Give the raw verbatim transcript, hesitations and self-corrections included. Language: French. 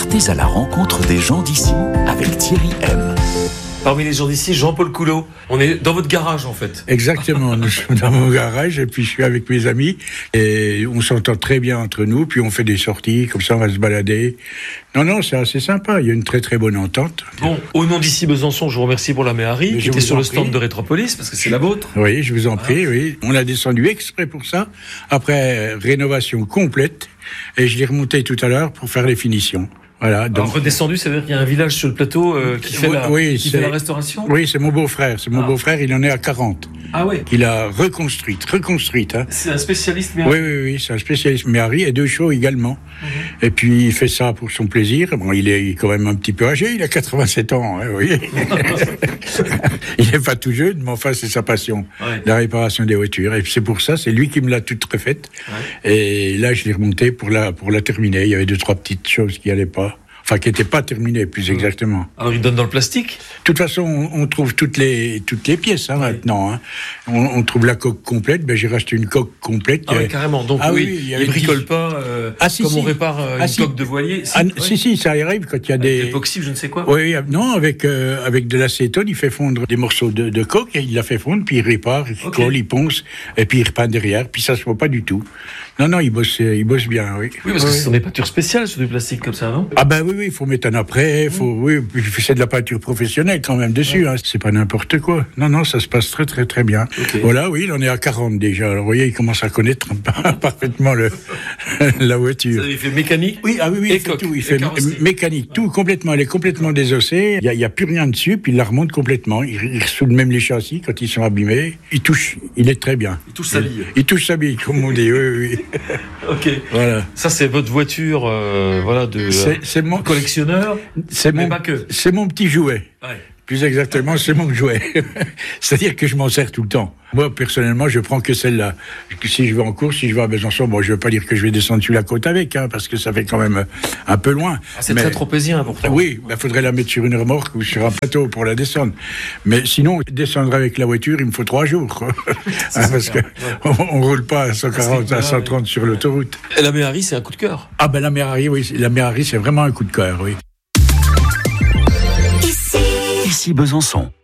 Partez à la rencontre des gens d'ici avec Thierry M. Parmi les gens d'ici, Jean-Paul Coulot. On est dans votre garage, en fait. Exactement. Nous sommes dans mon garage et puis je suis avec mes amis et on s'entend très bien entre nous. Puis on fait des sorties, comme ça on va se balader. Non, non, c'est assez sympa. Il y a une très très bonne entente. Bon, au nom d'ici Besançon, je vous remercie pour la Méhari, qui était sur le stand prie. de Rétropolis, parce que c'est la vôtre. Oui, je vous en prie, ah. oui. On a descendu exprès pour ça, après rénovation complète. Et je l'ai remonté tout à l'heure pour faire les finitions. Voilà, donc... Alors, redescendu, ça veut dire qu'il y a un village sur le plateau euh, qui, fait, la, oui, qui fait la restauration. Oui, c'est mon beau-frère. C'est mon ah. beau-frère, il en est à quarante. Ah oui. Il a reconstruite, reconstruite. Hein. C'est un spécialiste Méhari. Oui, oui, oui, c'est un spécialiste Méhari et de chaux également. Mm-hmm. Et puis il fait ça pour son plaisir. Bon, il est quand même un petit peu âgé, il a quatre-vingt-sept ans, hein, oui. Il n'est pas tout jeune, mais enfin c'est sa passion, ouais. La réparation des voitures. Et c'est pour ça, c'est lui qui me l'a toute refaite. Ouais. Et là, je l'ai remonté pour la pour la terminer. Il y avait deux trois petites choses qui n'allaient pas. Enfin, qui n'était pas terminé, plus exactement. Alors, il donne dans le plastique ? De toute façon, on, on trouve toutes les, toutes les pièces, hein, oui. maintenant. Hein. On, on trouve la coque complète. Ben, j'ai racheté une coque complète. Ah oui, carrément. Donc, ah, oui, oui, il ne bricole dix... pas euh, ah, si, comme si. on répare euh, ah, une si. coque de voilier. Si, ah, oui. si, si, ça arrive quand il y a avec des... l'époxy, je ne sais quoi. Oui, non, avec, euh, avec de l'acétone, il fait fondre des morceaux de, de coque, et il la fait fondre, puis il répare, il okay. colle, il ponce, et puis il repeint derrière, puis ça se voit pas du tout. Non, non, il bosse, il bosse bien, oui. Oui, parce oui. que ce sont des peintures spéciales sur du plastique comme ça, non ? Ah ben oui, oui, il faut mettre un après, faut, mmh. oui, c'est de la peinture professionnelle quand même dessus, ouais. hein. C'est pas n'importe quoi. Non, non, ça se passe très, très, très bien. Okay. Voilà, oui, il en est à quarante déjà. Alors, vous voyez, il commence à connaître parfaitement le, la voiture. Ça, il fait mécanique ? Oui, ah oui, oui, il fait tout. Il fait mécanique, tout, complètement. Elle est complètement désossée. Il n'y a, a plus rien dessus, puis il la remonte complètement. Il, il ressoude même les châssis quand ils sont abîmés. Il touche, il est très bien. Il touche sa bille. Il, il touche sa bille, comme on dit, oui, oui. Ok. Voilà. Ça, c'est votre voiture, euh, voilà, de c'est, c'est mon, collectionneur. C'est mais mon, pas que. C'est mon petit jouet. Ouais. Plus exactement, c'est mon jouet. C'est-à-dire que je m'en sers tout le temps. Moi, personnellement, je prends que celle-là. Si je vais en course, si je vais à Besançon, bon, je veux pas dire que je vais descendre sur la côte avec, hein, parce que ça fait quand même un peu loin. Ah, c'est mais, très tropézien, pourtant. Oui, il bah, faudrait la mettre sur une remorque ou sur un plateau pour la descendre. Mais sinon, descendre avec la voiture, il me faut trois jours. hein, parce que ouais. on, on roule pas à cent quarante, à cent trente sur l'autoroute. Et la Méhari, c'est un coup de cœur. Ah ben la Méhari, oui, la Méhari, c'est vraiment un coup de cœur, oui. Ici Besançon.